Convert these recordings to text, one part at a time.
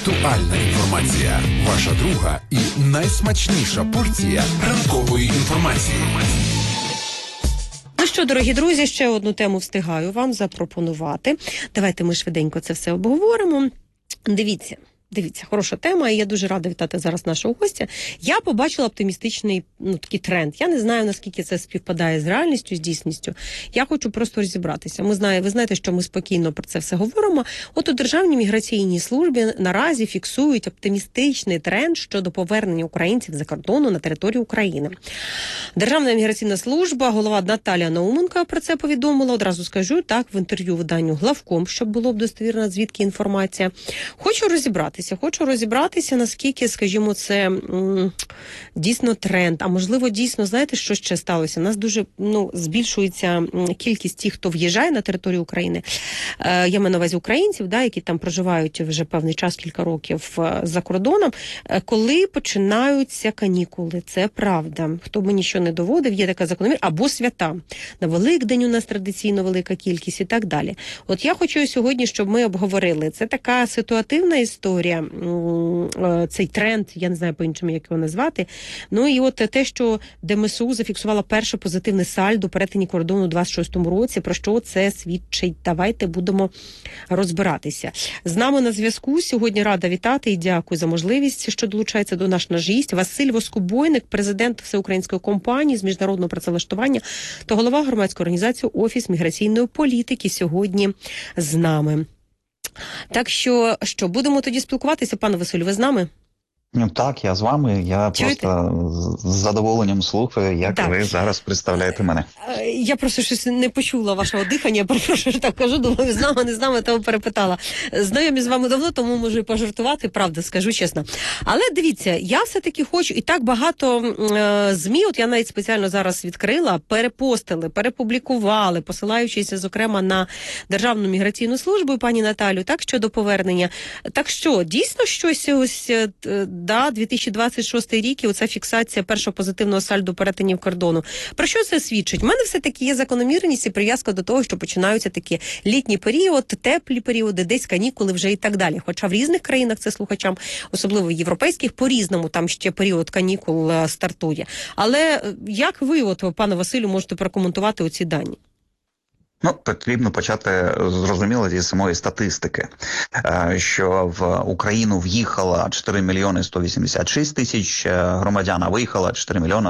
Актуальна інформація. Ваша друга і найсмачніша порція ранкової інформації. Ну що, дорогі друзі, ще одну тему встигаю вам запропонувати. Давайте ми швиденько це все обговоримо. Дивіться, хороша тема, і я дуже рада вітати зараз нашого гостя. Я побачила оптимістичний такий тренд. Я не знаю, наскільки це співпадає з реальністю, з дійсністю. Я хочу просто розібратися. Ви знаєте, що ми спокійно про це все говоримо. От у Державній міграційній службі наразі фіксують оптимістичний тренд щодо повернення українців за кордону на територію України. Державна міграційна служба, голова Наталія Науменко про це повідомила. Одразу скажу, так, в інтерв'ю виданню «Главком», щоб було б достовірно, звідки інформація. Хочу розібратися, наскільки, скажімо, це дійсно тренд. А можливо, дійсно, знаєте, що ще сталося? У нас дуже збільшується кількість тих, хто в'їжджає на територію України. Я маю на увазі українців, які там проживають вже певний час, кілька років за кордоном. Коли починаються канікули, це правда. Хто мені що не доводив, є така закономірність, або свята. На Великдень у нас традиційно велика кількість і так далі. От я хочу сьогодні, щоб ми обговорили. Це така ситуативна історія, цей тренд, я не знаю по-іншому, як його назвати. Ну і от те, що ДМСУ зафіксувала перше позитивне сальдо перетині кордону у 26-му році, про що це свідчить. Давайте будемо розбиратися. З нами на зв'язку сьогодні рада вітати і дякую за можливість, що долучається до нас наш гість. Василь Воскобойник, президент Всеукраїнської компанії з міжнародного працевлаштування та голова громадської організації «Офіс міграційної політики» сьогодні з нами. Так що, будемо тоді спілкуватися, пане Василю, ви з нами? Так, я з вами. Я Чуєте? Просто з задоволенням слухаю, як ви зараз представляєте мене. Я просто щось не почула вашого дихання, я перепрошую, що так кажу, думаю, з нами, не з нами, тому перепитала. Знайомі з вами давно, тому можу і пожартувати, правда, скажу чесно. Але дивіться, я все-таки хочу, і так багато ЗМІ, от я навіть спеціально зараз відкрила, перепостили, перепублікували, посилаючись, зокрема, на Державну міграційну службу і пані Наталю, так, щодо повернення. Так що, дійсно щось ось... 2026 рік і оця фіксація першого позитивного сальдо перетинів кордону. Про що це свідчить? У мене все-таки є закономірність і прив'язка до того, що починаються такі літній період, теплі періоди, десь канікули вже і так далі. Хоча в різних країнах це слухачам, особливо європейських, по-різному там ще період канікул стартує. Але як ви, пане Василю, можете прокоментувати оці дані? Потрібно почати, зрозуміло, зі самої статистики, що в Україну в'їхало 4 мільйони 186 тисяч громадян, а виїхало 4 мільйони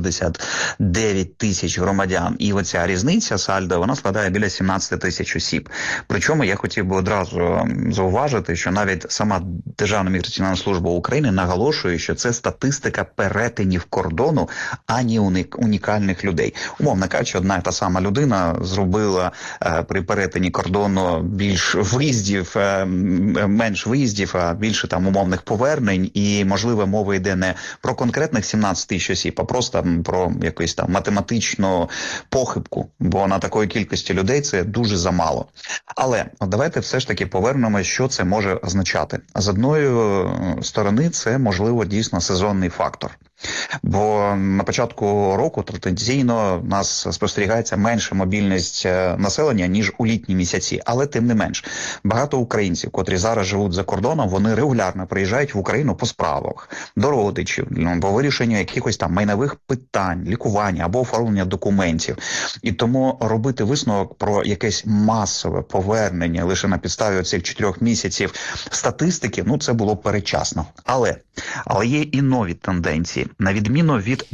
169 тисяч громадян. І оця різниця сальдо, вона складає біля 17 тисяч осіб. Причому я хотів би одразу зауважити, що навіть сама Державна міграційна служба України наголошує, що це статистика перетинів кордону, а не унікальних людей. Умовно кажучи, одна і та сама людина зробила при перетині кордону більш виїздів, менш виїздів, а більше там умовних повернень. І, можливо, мова йде не про конкретних 17 тисяч осіб, а просто про якусь там математичну похибку, бо на такої кількості людей це дуже замало. Але давайте все ж таки повернемось, що це може означати. З одної сторони, це, можливо, дійсно сезонний фактор. Бо на початку року традиційно у нас спостерігається менша мобільність населення, ніж у літні місяці. Але тим не менш, багато українців, котрі зараз живуть за кордоном, вони регулярно приїжджають в Україну по справах, до родичів, по вирішенню якихось там майнових питань, лікування або оформлення документів. І тому робити висновок про якесь масове повернення лише на підставі цих 4 місяців статистики, це було передчасно. Але є і нові тенденції. На відміну від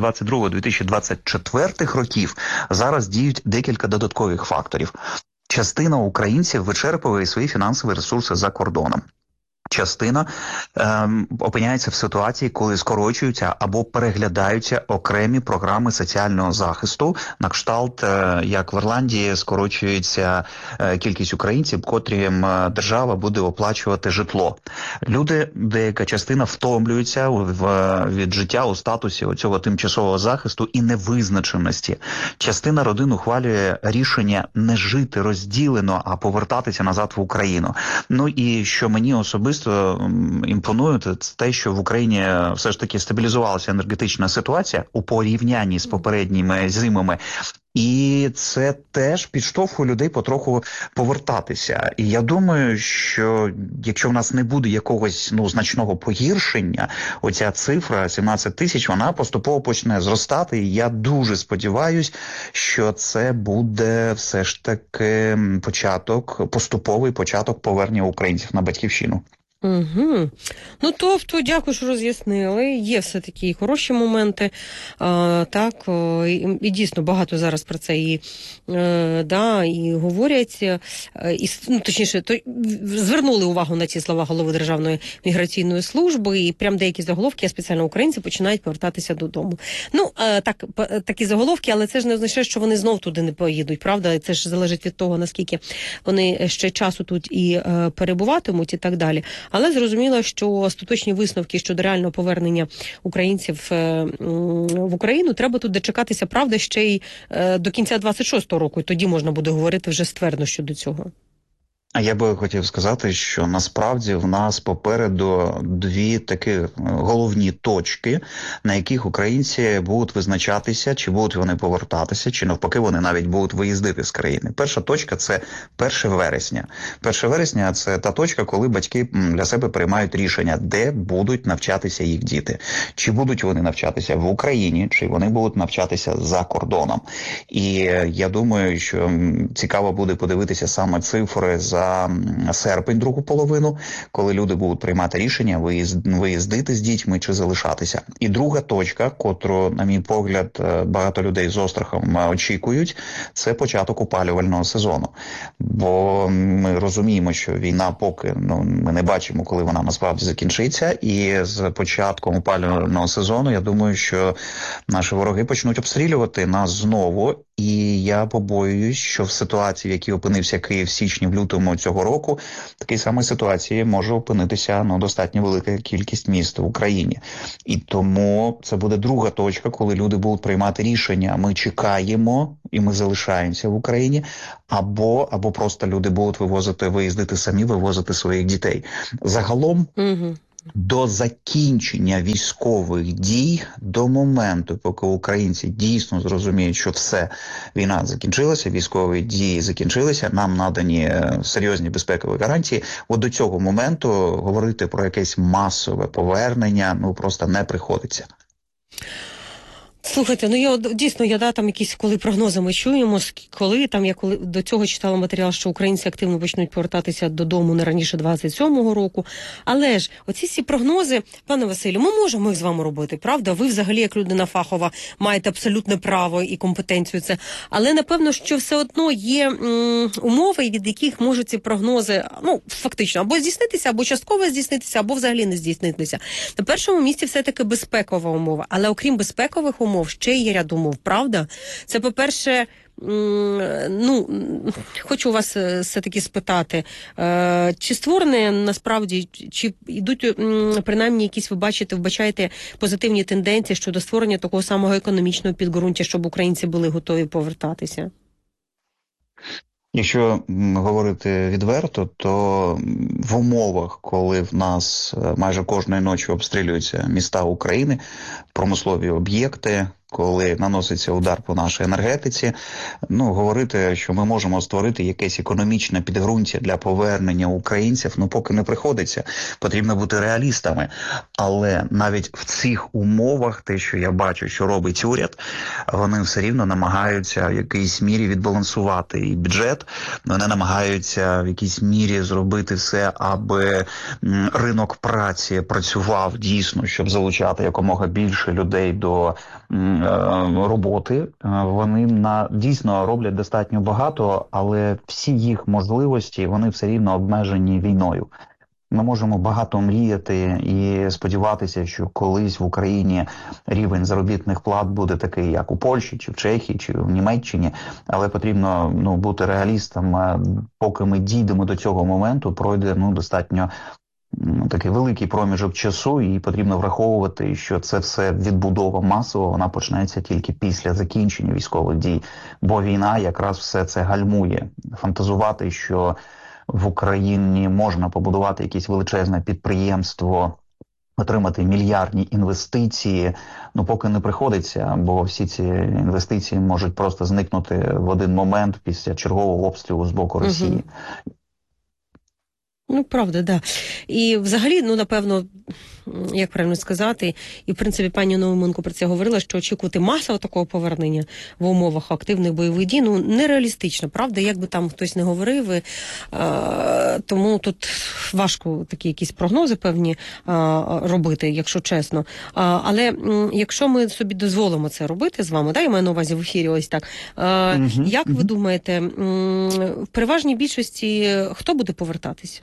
2022-2024 років, зараз діють декілька додаткових факторів. Частина українців вичерпує свої фінансові ресурси за кордоном. Частина опиняється в ситуації, коли скорочуються або переглядаються окремі програми соціального захисту, на кшталт, як в Ірландії, скорочується кількість українців, котрим держава буде оплачувати житло. Люди, деяка частина, втомлюються від життя у статусі оцього тимчасового захисту і невизначеності. Частина родин ухвалює рішення не жити розділено, а повертатися назад в Україну. І що мені особисто імпонує, це те, що в Україні все ж таки стабілізувалася енергетична ситуація у порівнянні з попередніми зимами. І це теж підштовхує людей потроху повертатися. І я думаю, що якщо в нас не буде якогось значного погіршення, оця цифра 17 тисяч, вона поступово почне зростати. І я дуже сподіваюся, що це буде все ж таки поступовий початок повернення українців на батьківщину. Угу. Ну, тобто, дякую, що роз'яснили. Є все-таки і хороші моменти. Так, і дійсно багато зараз про це і говорять. Точніше, звернули увагу на ці слова голови Державної міграційної служби, і прям деякі заголовки, а спеціально українці, починають повертатися додому. Такі заголовки, але це ж не означає, що вони знов туди не поїдуть, правда? Це ж залежить від того, наскільки вони ще часу тут і перебуватимуть, і так далі. Але зрозуміло, що остаточні висновки щодо реального повернення українців в Україну треба тут дочекатися, правда, ще й до кінця 26-го року, і тоді можна буде говорити вже ствердно щодо цього. А я би хотів сказати, що насправді в нас попереду дві такі головні точки, на яких українці будуть визначатися, чи будуть вони повертатися, чи навпаки вони навіть будуть виїздити з країни. Перша точка – це 1 вересня. 1 вересня – це та точка, коли батьки для себе приймають рішення, де будуть навчатися їх діти. Чи будуть вони навчатися в Україні, чи вони будуть навчатися за кордоном. І я думаю, що цікаво буде подивитися саме цифри за серпень, другу половину, коли люди будуть приймати рішення виїздити з дітьми чи залишатися. І друга точка, котру, на мій погляд, багато людей з острахом очікують, це початок опалювального сезону. Бо ми розуміємо, що війна поки ми не бачимо, коли вона насправді закінчиться. І з початком опалювального сезону, я думаю, що наші вороги почнуть обстрілювати нас знову. І я побоююсь, що в ситуації, в якій опинився Київ в січні, в лютому цього року, в такій самій ситуації може опинитися достатньо велика кількість міст в Україні. І тому це буде друга точка, коли люди будуть приймати рішення. Ми чекаємо і ми залишаємося в Україні, або просто люди будуть виїздити самі, вивозити своїх дітей. Загалом, до закінчення військових дій, до моменту, поки українці дійсно зрозуміють, що все, війна закінчилася, військові дії закінчилися, нам надані серйозні безпекові гарантії, от до цього моменту говорити про якесь масове повернення просто не приходиться. Слухайте, я там якісь, коли прогнози ми чуємо, я коли до цього читала матеріал, що українці активно почнуть повертатися додому не раніше 27-го року. Але ж оці всі прогнози, пане Василю, ми можемо їх з вами робити, правда? Ви взагалі, як людина фахова, маєте абсолютне право і компетенцію це. Але, напевно, що все одно є умови, від яких можуть ці прогнози, фактично, або здійснитися, або частково здійснитися, або взагалі не здійснитися. На першому місці все-таки безпекова умова. Але окрім безпекових умов, ще є ряд умов, правда? Це, по-перше, хочу вас все-таки спитати, чи створене насправді, чи йдуть принаймні якісь, вбачаєте позитивні тенденції щодо створення такого самого економічного підґрунтя, щоб українці були готові повертатися? Якщо говорити відверто, то в умовах, коли в нас майже кожної ночі обстрілюються міста України, промислові об'єкти, коли наноситься удар по нашій енергетиці, говорити, що ми можемо створити якесь економічне підґрунтя для повернення українців, поки не приходиться. Потрібно бути реалістами. Але навіть в цих умовах, те, що я бачу, що робить уряд, вони все рівно намагаються в якійсь мірі відбалансувати і бюджет, вони намагаються в якійсь мірі зробити все, аби ринок праці працював дійсно, щоб залучати якомога більше людей до роботи. Вони дійсно роблять достатньо багато, але всі їх можливості, вони все рівно обмежені війною. Ми можемо багато мріяти і сподіватися, що колись в Україні рівень заробітних плат буде такий, як у Польщі, чи в Чехії, чи в Німеччині, але потрібно бути реалістом. Поки ми дійдемо до цього моменту, пройде достатньо такий великий проміжок часу, і потрібно враховувати, що це все відбудова масова, вона почнеться тільки після закінчення військових дій, бо війна якраз все це гальмує. Фантазувати, що в Україні можна побудувати якесь величезне підприємство отримати мільярдні інвестиції, ну поки не приходиться, бо всі ці інвестиції можуть просто зникнути в один момент після чергового обстрілу з боку Росії. Ну, правда, да. І взагалі, ну, напевно, як правильно сказати, і в принципі пані Науменко про це говорила, що очікувати масового такого повернення в умовах активних бойових дій, ну, нереалістично, правда, як би там хтось не говорив, тому тут важко такі якісь прогнози певні робити, якщо чесно. Але якщо ми собі дозволимо це робити з вами, да, я маю на увазі в ефірі ось так, як ви думаєте, в переважній більшості хто буде повертатися?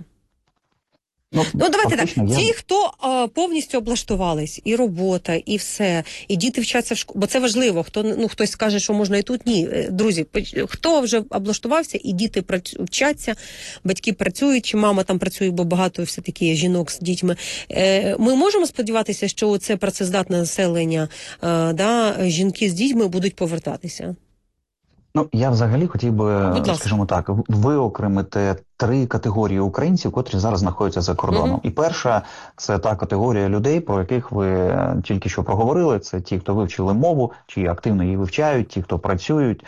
Ну, давайте так. Ті, хто повністю облаштувались, і робота, і все, і діти вчаться в школі, бо це важливо. Хтось скаже, що можна і тут. Ні, друзі, хто вже облаштувався, і діти вчаться, батьки працюють, чи мама там працює, бо багато все-таки жінок з дітьми. Ми можемо сподіватися, що це працездатне населення, жінки з дітьми будуть повертатися? Ну, я взагалі хотів би, скажімо так, виокремити 3 категорії українців, котрі зараз знаходяться за кордоном. І перша – це та категорія людей, про яких ви тільки що проговорили. Це ті, хто вивчили мову, чи активно її вивчають, ті, хто працюють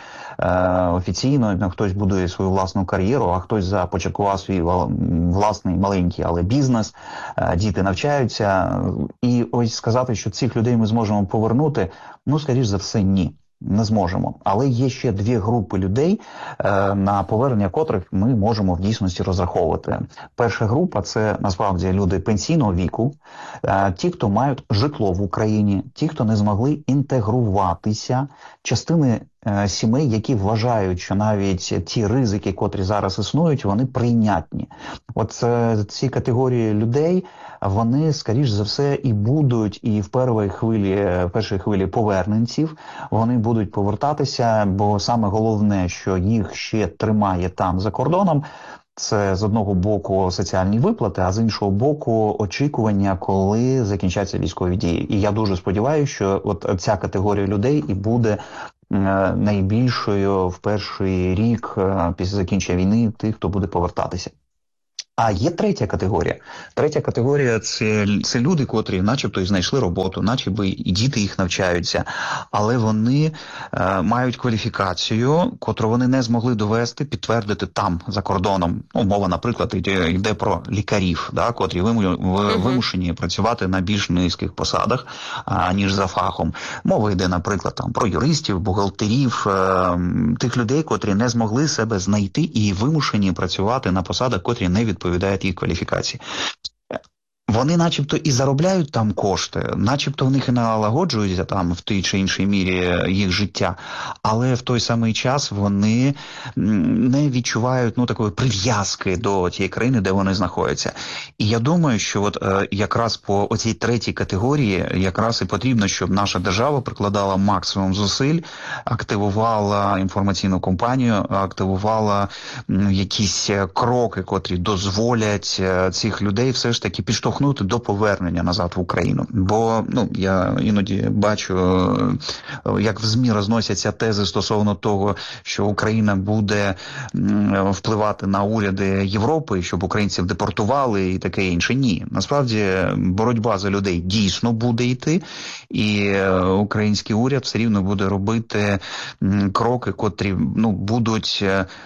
офіційно, хтось будує свою власну кар'єру, а хтось започаткував свій власний маленький, але бізнес, діти навчаються. І ось сказати, що цих людей ми зможемо повернути, ну, скоріш за все, ні. Не зможемо. Але є ще 2 групи людей, на повернення котрих ми можемо в дійсності розраховувати. Перша група – це, насправді, люди пенсійного віку, ті, хто мають житло в Україні, ті, хто не змогли інтегруватися, частини сімей, які вважають, що навіть ті ризики, котрі зараз існують, вони прийнятні. От ці категорії людей, вони, скоріш за все, і будуть, і в першій хвилі поверненців, вони будуть повертатися, бо саме головне, що їх ще тримає там за кордоном, це з одного боку соціальні виплати, а з іншого боку очікування, коли закінчаться військові дії. І я дуже сподіваюся, що от ця категорія людей і буде найбільшою в перший рік після закінчення війни тих, хто буде повертатися. А є третя категорія. Третя категорія – це люди, котрі начебто і знайшли роботу, начебто і діти їх навчаються, але вони мають кваліфікацію, котру вони не змогли довести, підтвердити там, за кордоном. Ну, мова, наприклад, йде про лікарів, котрі вимушені працювати на більш низьких посадах, ніж за фахом. Мова йде, наприклад, там, про юристів, бухгалтерів, тих людей, котрі не змогли себе знайти і вимушені працювати на посадах, котрі не відповідають їх кваліфікації. Вони начебто і заробляють там кошти, начебто в них і налагоджується там в тій чи іншій мірі їх життя, але в той самий час вони не відчувають такої прив'язки до тієї країни, де вони знаходяться. І я думаю, що от якраз по оцій третій категорії якраз і потрібно, щоб наша держава прикладала максимум зусиль, активувала інформаційну кампанію, активувала якісь кроки, котрі дозволять цих людей все ж таки підштовхнути до повернення назад в Україну. Бо я іноді бачу, як в ЗМІ розносяться тези стосовно того, що Україна буде впливати на уряди Європи, щоб українців депортували і таке інше. Ні. Насправді боротьба за людей дійсно буде йти, і український уряд все рівно буде робити кроки, котрі будуть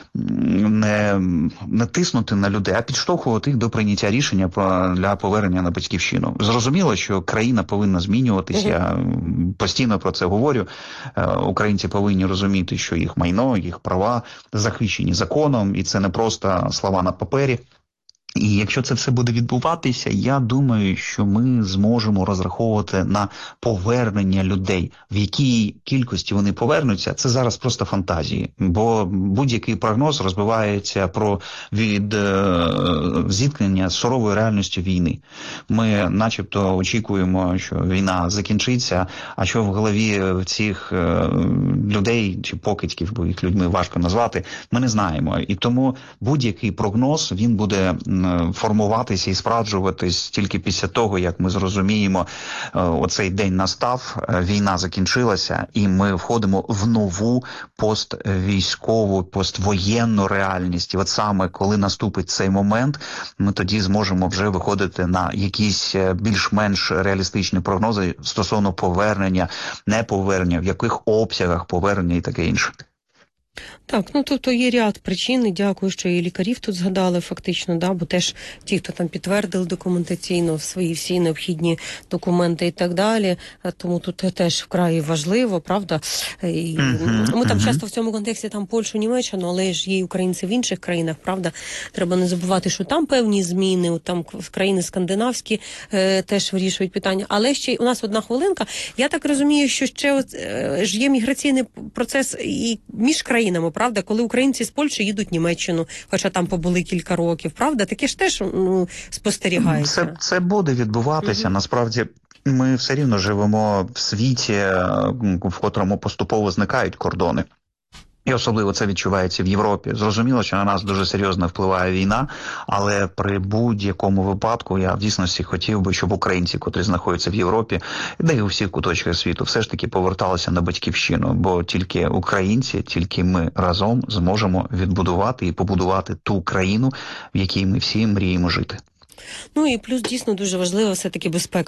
не тиснути на людей, а підштовхувати їх до прийняття рішення для повернення на батьківщину. Зрозуміло, що країна повинна змінюватися. Я постійно про це говорю. Українці повинні розуміти, що їх майно, їх права захищені законом, і це не просто слова на папері. І якщо це все буде відбуватися, я думаю, що ми зможемо розраховувати на повернення людей. В якій кількості вони повернуться, це зараз просто фантазії. Бо будь-який прогноз розбивається від зіткнення з суровою реальністю війни. Ми начебто очікуємо, що війна закінчиться, а що в голові цих людей, чи покидьків, бо їх людьми важко назвати, ми не знаємо. І тому будь-який прогноз, він буде формуватися і справджуватись тільки після того, як ми зрозуміємо, оцей день настав, війна закінчилася, і ми входимо в нову поствійськову, поствоєнну реальність. І от саме коли наступить цей момент, ми тоді зможемо вже виходити на якісь більш-менш реалістичні прогнози стосовно повернення, неповернення, в яких обсягах повернення і таке інше. Так, ну тобто є ряд причин, і дякую, що і лікарів тут згадали фактично, да, бо теж ті, хто там підтвердили документаційно свої всі необхідні документи і так далі, тому тут теж вкрай важливо, правда? І ми там часто в цьому контексті там Польщу, Німеччину, але ж є і українці в інших країнах, правда? Треба не забувати, що там певні зміни, там країни скандинавські теж вирішують питання. Але ще у нас одна хвилинка. Я так розумію, що ще от, ж є міграційний процес і між країнами, правда, коли українці з Польщі їдуть в Німеччину, хоча там побули кілька років, правда? Таке ж теж спостерігається. Це буде відбуватися. Насправді, ми все рівно живемо в світі, в котрому поступово зникають кордони. І особливо це відчувається в Європі. Зрозуміло, що на нас дуже серйозно впливає війна, але при будь-якому випадку я в дійсності хотів би, щоб українці, котрі знаходяться в Європі, де й у всіх куточках світу, все ж таки поверталися на батьківщину, бо тільки українці, тільки ми разом зможемо відбудувати і побудувати ту країну, в якій ми всі мріємо жити. Ну і плюс дійсно дуже важливо все-таки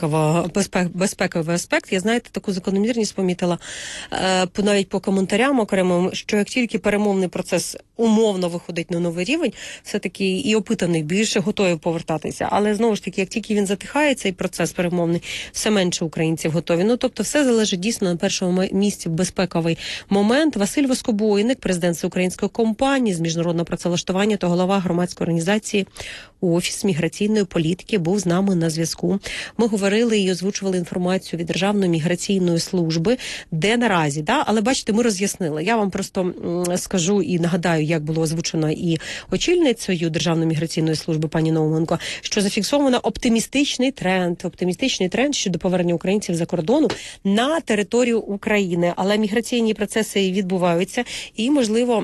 безпековий аспект. Я, знаєте, таку закономірність помітила навіть по коментарям окремим, що як тільки перемовний процес умовно виходить на новий рівень, все-таки і опитаних більше готові повертатися. Але знову ж таки, як тільки він затихає, цей процес перемовний, все менше українців готові. Ну, тобто все залежить дійсно на першому місці безпековий момент. Василь Воскобойник, президент Всеукраїнської компанії з міжнародного працевлаштування та голова громадської організації «Офіс міграційної політики», був з нами на зв'язку. Ми говорили і озвучували інформацію від Державної міграційної служби, де наразі, да? Але бачите, ми роз'яснили. Я вам просто скажу і нагадаю, як було озвучено і очільницею Державної міграційної служби пані Науменко, що зафіксовано оптимістичний тренд щодо повернення українців за кордону на територію України. Але міграційні процеси відбуваються і, можливо,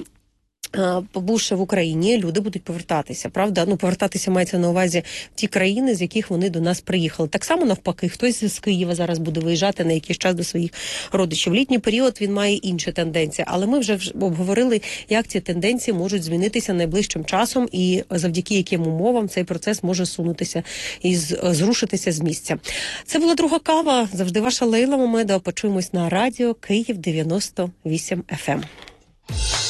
побувши в Україні, люди будуть повертатися, правда? Ну, повертатися мається на увазі в ті країни, з яких вони до нас приїхали. Так само навпаки, хтось з Києва зараз буде виїжджати на якийсь час до своїх родичів. В літній період він має інші тенденції, але ми вже обговорили, як ці тенденції можуть змінитися найближчим часом і завдяки яким умовам цей процес може сунутися і зрушитися з місця. Це була друга кава. Завжди ваша Лейла Мамедова. Почуємось на радіо Київ 98 FM.